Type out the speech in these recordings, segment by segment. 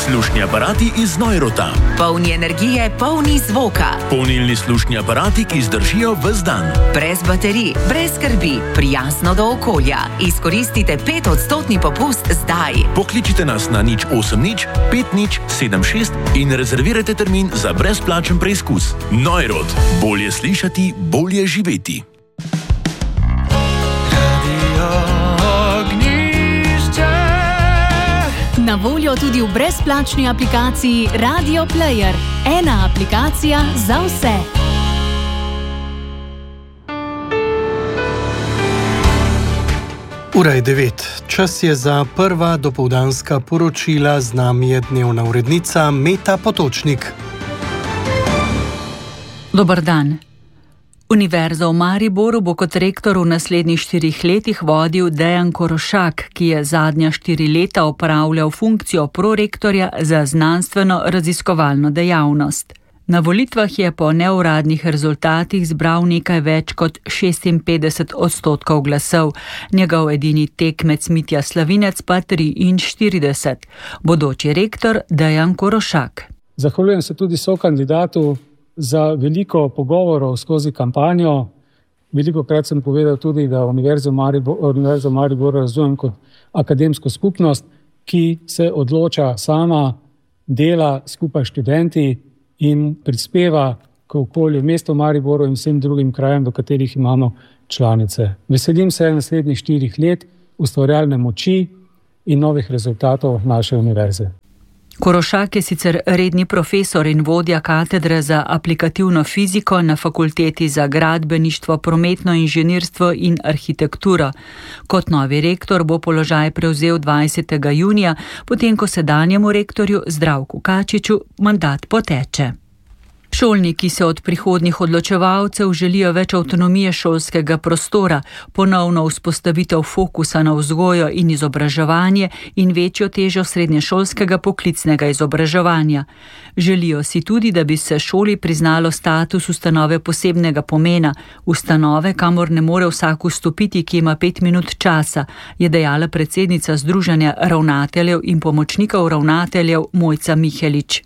Slušni aparati iz Neurota. Polni energije, polni zvoka. Polnilni slušni aparati, ki zdržijo ves dan. Brez baterij, brez skrbi, prijazno do okolja. Izkoristite 5% popust zdaj. Pokličite nas na 080 5076 in rezervirajte termin za brezplačen preizkus. Neurot. Bolje slišati, bolje živeti. Na voljo tudi v brezplačni aplikaciji Radio Player. Ena aplikacija za vse. Ura je 9. Čas je za prva dopoldanska poročila, z nami je dnevna urednica Meta Potočnik. Dober dan. Univerzo v Mariboru bo kot rektor v naslednjih 4 letih vodil Dejan Korošak, ki je zadnja 4 leta opravljal funkcijo prorektorja za znanstveno-raziskovalno dejavnost. Na volitvah je po neuradnih rezultatih zbral nekaj več kot 56% glasov, njegov edini tekmec Mitja Slavinec pa 43. Bodoči rektor Dejan Korošak. Zahvaljujem se tudi sokandidatu za veliko pogovorov skozi kampanjo. Velikokrat sem povedal tudi, da Univerzo v Mariboru razumem kot akademsko skupnost, ki se odloča sama, dela skupaj s študenti in prispeva k okolju mesta v Mariboru in vsem drugim krajem, v katerih imamo članice. Veselim se naslednjih 4 let ustvarjalne moči in novih rezultatov naše univerze. Korošak je sicer redni profesor in vodja katedre za aplikativno fiziko na Fakulteti za gradbeništvo, prometno inženirstvo in arhitekturo. Kot novi rektor bo položaj prevzel 20. junija, potem ko sedanjemu rektorju Zdravku Kačiču mandat poteče. Šolniki se od prihodnjih odločevalcev želijo več avtonomije šolskega prostora, ponovno vzpostavitev fokusa na vzgojo in izobraževanje in večjo težo srednješolskega poklicnega izobraževanja. Želijo si tudi, da bi se šoli priznalo status ustanove posebnega pomena, ustanove, kamor ne more vsak vstopiti, ki ima 5 minut časa, je dejala predsednica Združenja ravnateljev in pomočnikov ravnateljev Mojca Mihelič.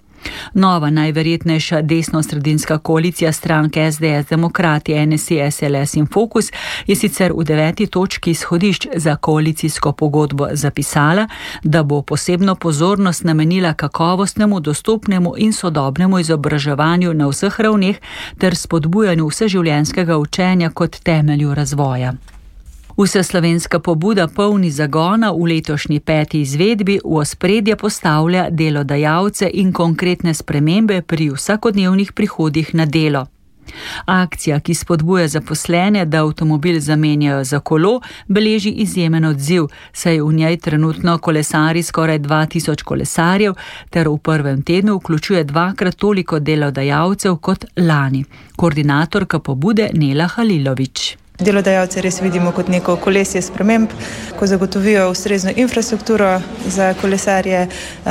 Nova najverjetnejša desno-sredinska koalicija strank SDS, Demokrati, NSI, SLS in Fokus je sicer v 9. točki izhodišč za koalicijsko pogodbo zapisala, da bo posebno pozornost namenila kakovostnemu, dostopnemu in sodobnemu izobraževanju na vseh ravneh ter spodbujanju vseživljenjskega učenja kot temelju razvoja. Vseslovenska pobuda Polni zagona v letošnji 5. izvedbi v ospredje postavlja delodajalce in konkretne spremembe pri vsakodnevnih prihodih na delo. Akcija, ki spodbuja zaposlene, da avtomobil zamenjajo za kolo, beleži izjemen odziv, saj v njej trenutno kolesari skoraj 2000 kolesarjev ter v prvem tednu vključuje 2-krat toliko delodajalcev kot lani. Koordinatorka pobude Nela Halilović. Delodajalce res vidimo kot neko kolesje sprememb, ko zagotovijo ustrezno infrastrukturo za kolesarje,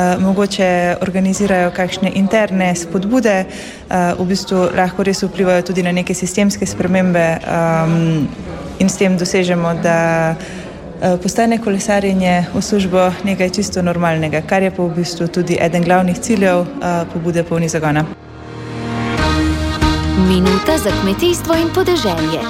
mogoče organizirajo kakšne interne spodbude, v bistvu lahko res vplivajo tudi na neke sistemske spremembe in s tem dosežemo, da postane kolesarjenje v službo nekaj čisto normalnega, kar je pa v bistvu tudi eden glavnih ciljev pobude Polni zagona. Minuta za kmetijstvo in podeželje.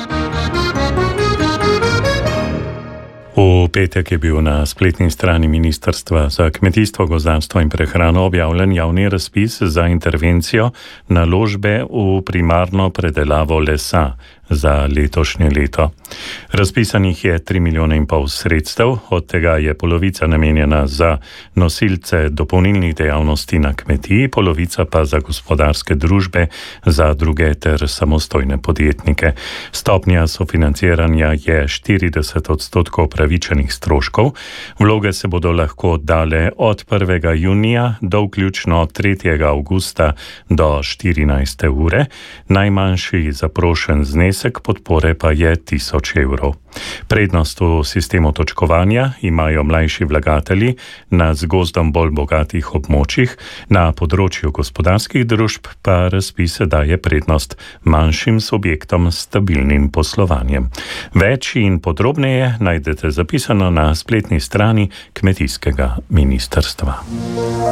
V petek je bil na spletni strani Ministrstva za kmetijstvo, gozdarstvo in prehrano objavljen javni razpis za intervencijo naložbe v primarno predelavo lesa za letošnje leto. Razpisanih je 3,5 milijona sredstev, od tega je polovica namenjena za nosilce dopolnilnih dejavnosti na kmetiji, polovica pa za gospodarske družbe, za druge ter samostojne podjetnike. Stopnja sofinanciranja je 40% upravičenih stroškov. Vloge se bodo lahko oddale od 1. junija do vključno 3. avgusta do 14. ure. Najmanjši zaprošen znesek podpore pa je 1000 evrov. Prednost v sistemu točkovanja imajo mlajši vlagatelji na z gozdom bolj bogatih območjih, na področju gospodarskih družb pa razpis daje prednost manjšim subjektom s stabilnim poslovanjem. Več in podrobneje najdete zapisano na spletni strani Kmetijskega ministrstva.